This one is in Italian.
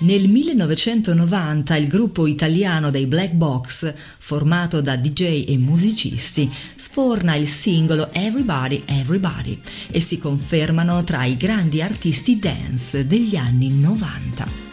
Nel 1990 il gruppo italiano dei Black Box, formato da DJ e musicisti, sforna il singolo Everybody Everybody e si confermano tra i grandi artisti dance degli anni 90.